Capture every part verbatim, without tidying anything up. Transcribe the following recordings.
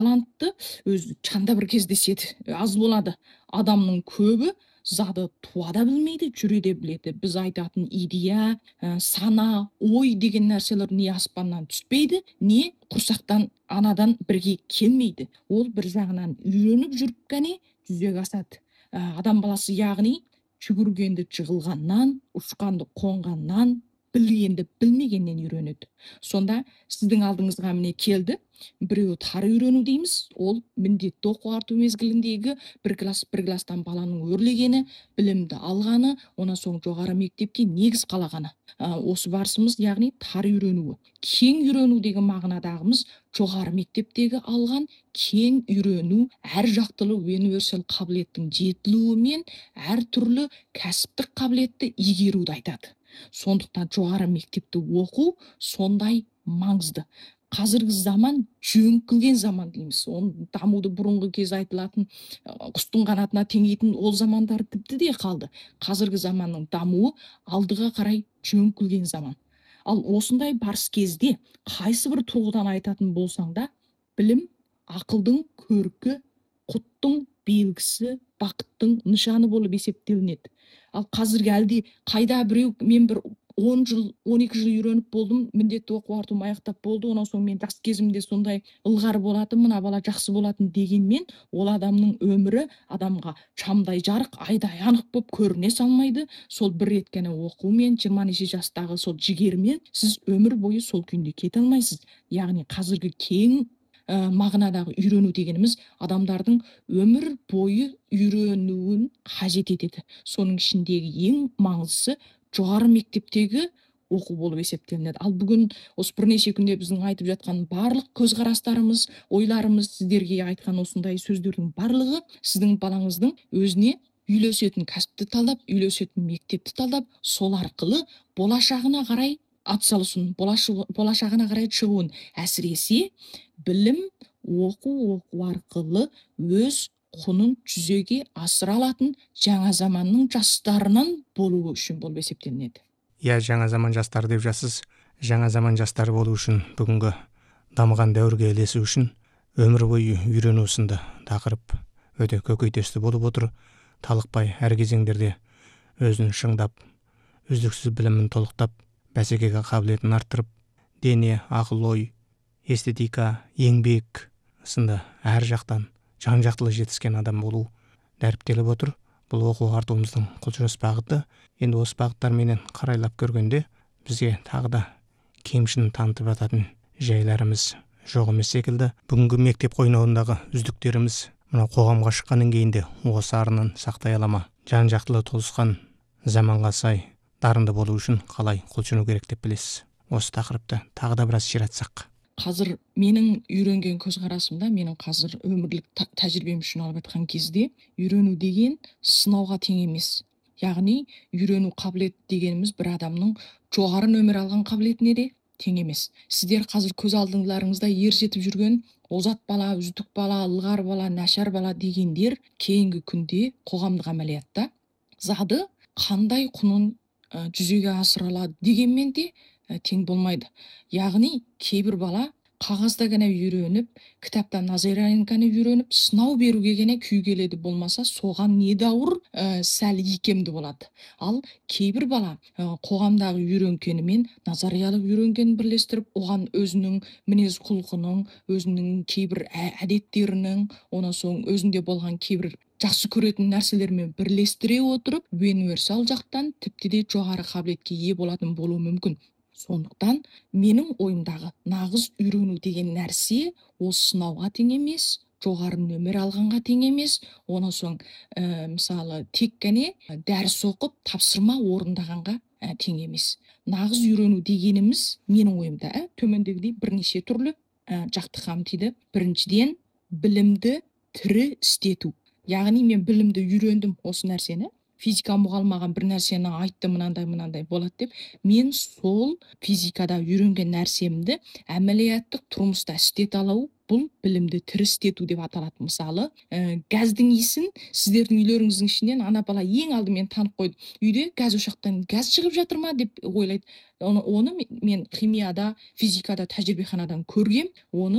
талантты өзі чанда бір кездеседі, аз болады. Адамның көбі зады туа да білмейді, жүре де біледі. Біз айтатын идея, ә, сана, ой деген нәрселер не аспаннан түспейді, не құрсақтан анадан бірге келмейді. Ол бір жағынан үйреніп жүріп кәне жүзеге асады. Ә, адам баласы яғни жүгіргенді жығылғаннан, ұшқанды қонғаннан, білгенді білмегеннен үйренеді. Сонда сіздің алдыңызға міне келді, біреу тары үйрену дейміз, ол міндетті оқу арту мезгіліндегі бір класс бір класстан баланың өрлегені, білімді алғаны, онан соң жоғары мектепке негіз қалағаны. Ә, осы барысымыз яғни тары үйренуі. Кең үйрену деген мағынадағымыз жоғары мектептегі алған кең үйрену, әр жақтылы универсал қабілеттің жетілуі мен әр түрлі кәсіптік қабілетті игеруді айтады. Сондықтан жоғары мектепті оқу сондай маңызды. Қазіргі заман жөңкілген заман дейміз. Оның дамуды бұрынғы кез айтылатын құстың қанатына теңейтін ол замандар тіпті де қалды. Қазіргі заманның дамуы алдыға қарай жөңкілген заман. Ал осындай барыс кезде қайсы бір тұрғыдан айтатын болсаң да, білім ақылдың көркі, құттың белгісі, бақыттың нышаны болып есептелінеді. Ал қазіргі әлде қайда біреу мен бір он жыл, он екі жыл үйреніп болдым, міндетті оқу артуым аяқтап болды, онан соң мен жас кезімде сондай ылғар болатын, мына бала жақсы болатын дегенмен, ол адамның өмірі адамға шамдай жарық, айдай анық болып көріне салмайды. Сол бір рет қана оқумен, жиырма неше жастағы сол жігермен сіз өмір бойы сол күйінде кете алмайсыз. Яғни қазіргі кең ә, мағынадағы үйрену дегеніміз адамдардың өмір бойы үйренуін қажет етеді. Соның ішіндегі ең маңыздысы жоғары мектептегі оқу болып есептелінеді. Ал бүгін осы бірнеше күнде біздің айтып жатқан барлық көзқарастарымыз, ойларымыз, сіздерге айтқан осындай сөздердің барлығы сіздің балаңыздың өзіне үйлесетін кәсіпті талдап, үйлесетін мектепті талдап, сол арқылы болашағына қарай атсалысуын, болашағына қарай шығуын, әсіресе білім оқу оқу арқылы өз құнын жүзеге асыра алатын жаңа заманның жастарынан болуы үшін болып есептелінеді. Иә, жаңа заман жастары деп жасыз. Жаңа заман жастары болу үшін, бүгінгі дамыған дәуірге ілесу үшін өмір бойы үйрену сынды тақырып өте көкейтесті болып отыр. Талықпай әр кезеңдерде өзін шыңдап, үздіксіз білімін толықтап, бәсекеге қабілетін арттырып, дене, ақыл ой, эстетика, еңбек сынды әр жақтан жан-жақтылы жетіскен адам болу дәріптеліп отыр. Бұл оқу артуымыздың құлшыныс бағыты. Енді осы бағыттарменен қарайлап көргенде бізге тағы да кемшін танытып жататын жайларымыз жоқ емес секілді. Бүгінгі мектеп қойнауындағы үздіктеріміз мына қоғамға шыққаннан кейін де осы арынын сақтай ала ма? Жан-жақтылы толысқан заманға сай дарынды болу үшін қалай құлшыну керек деп білесіз? Осы тақырыпты тағы да біраз ширатсақ. Қазір менің үйренген көзқарасымда, менің қазір өмірлік тәжірибем үшін алып айтқан кезде, үйрену деген сынауға тең емес. Яғни үйрену қабілет дегеніміз бір адамның жоғары нөмір алған қабілетіне де тең емес. Сіздер қазір көз алдыңдарыңызда ер жетіп жүрген озат бала, үздік бала, ылғар бала, нашар бала дегендер кейінгі күнде қоғамдық әмәлиятта зады қандай құнын ә, жүзеге асыра алады дегенмен де тең болмайды. Яғни кейбір бала қағазда ғана үйреніп, кітаптан назариян ғана үйреніп, сынау беруге ғана күй келеді, болмаса соған недәуір ә, сәл икемді болады. Ал кейбір бала ә, қоғамдағы үйренгенімен назариялық үйренгенін бірлестіріп, оған өзінің мінез құлқының, өзінің кейбір әдеттерінің, онан соң өзінде болған кейбір жақсы көретін нәрселермен бірлестіре отырып, универсал жақтан тіпті де жоғары қабілетке ие болатын болуы мүмкін. Сондықтан менің ойымдағы нағыз үйрену деген нәрсе ол сынауға тең емес, жоғары нөмір алғанға тең емес, онан соң ә, мысалы тек қана дәріс оқып тапсырма орындағанға ә, тең емес. Нағыз үйрену дегеніміз менің ойымда ә, төмендегідей бірнеше түрлі ә, жақты қамтиды. Біріншіден білімді тірі істету. Яғни мен білімді үйрендім осы нәрсені, физика мұғалмаған бір нәрсені айтты, мынандай мынандай болады деп, мен сол физикада үйренген нәрсемді әмәлияттық тұрмыста істете алу, бұл білімді тірі істету деп аталады. Мысалы ә, газдың иісін сіздердің үйлеріңіздің ішінен ана бала ең алдымен танып қойды. Үйде газ ошақтан газ шығып жатыр ма деп ойлайды. Оны, оны мен химияда, физикада, тәжірибеханадан көргем, оны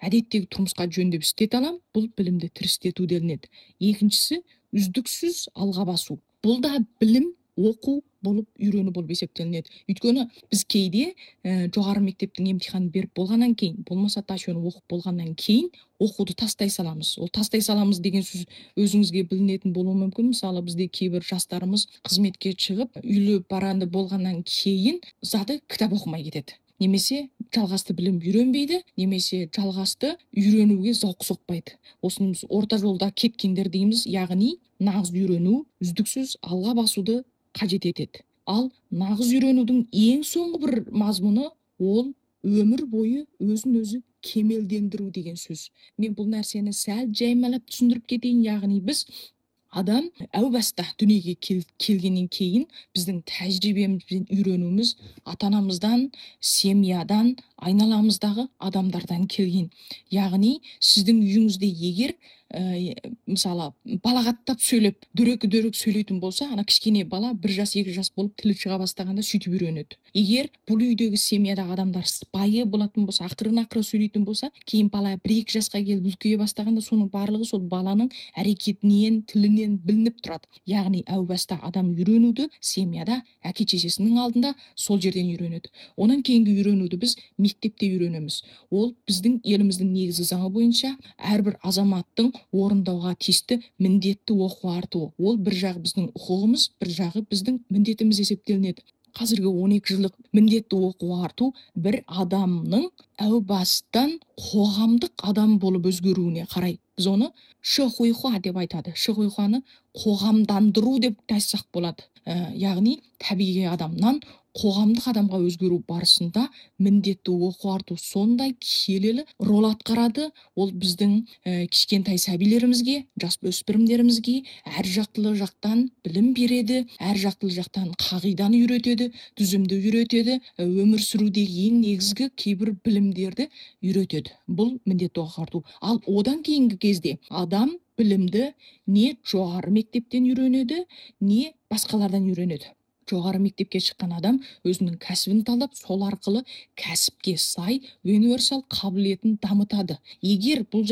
әдеттегі тұрмысқа жөндеп істете алам, бұл білімді тірістету делінеді. Екіншісі үздіксіз алға басу. Бұл да білім, оқу болып үйрену болып есептелінеді. Өйткені біз кейде ә, жоғары мектептің емтиханын беріп болғаннан кейін, болмаса ташуын оқып болғаннан кейін оқуды тастай саламыз. Ол тастай саламыз деген сөз өзіңізге білінетін болуы мүмкін. Мысалы, бізде кейбір жастарымыз қызметке шығып, үйлі баранды болғаннан кейін заты кітап оқымай кетеді. Немесе жалғасты білім үйренбейді, немесе жалғасты үйренуге зауқ соқпайды. Осыны біз орта жолда кеткендер дейміз, яғни нағыз үйрену, үздіксіз алға басуды қажет етеді. Ал нағыз үйренудің ең соңғы бір мазмұны ол өмір бойы өзін өзі кемелдендіру деген сөз. Мен бұл нәрсені сәл жаймалап түсіндіріп кетейін, яғни біз адам әу баста дүниеге кел, келгеннен кейін біздің тәжірибемізбен үйренуіміз ата-анамыздан, семьядан, айналамыздағы адамдардан келген. Яғни сіздің үйіңізде егер ә, мысалы балағаттап сөйлеп, дөрекі-дөрекі сөйлейтін болса, ана кішкене бала бір жас, екі жас болып тілі шыға бастағанда сөйтіп үйренеді. Егер бұл үйдегі семьядағы адамдар сыпайы болатын болса, ақырын-ақырын сөйлейтін болса, кейін бала бір-екі жасқа келіп үлкейе бастағанда соның барлығы сол баланың әрекетінен, тілінен білініп тұрады. Яғни әу баста адам үйренуді семьяда, әке-шешесінің алдында сол жерден үйренеді. Онан кейінгі үйренуді біз мектепте үйренеміз. Ол біздің еліміздің негізгі заңы бойынша әрбір азаматтың орындауға тиісті міндетті оқу артуы. Ол бір жағы біздің құқығымыз, бір жағы біздің міндетіміз есептелінеді. Қазіргі он екі жылдық міндетті оқу арту бір адамның әу бастан қоғамдық адам болып өзгеруіне қарай. Біз оны шихуйхуа деп айтады. Шихуйхуаны қоғамдандыру деп айтсақ болады. Ә, яғни табиғи адамнан қоғамдық адамға өзгеру барысында міндетті оқу арту сондай келелі рол атқарады. Ол біздің ә, кішкентай сәбилерімізге, жасөспірімдерімізге әр жақтылы жақтан білім береді, әр жақтылы жақтан қағиданы үйретеді, түзімді үйретеді, өмір сүрудегі ең негізгі кейбір білімдерді үйретеді. Бұл міндетті оқу арту. Ал одан кейінгі кезде адам білімді не жоғары мектептен үйренеді, не басқалардан үйренеді. Жоғары мектепке шыққан адам өзінің кәсібін талдап, сол арқылы кәсіпке сай универсал қабілетін дамытады. Егер бұл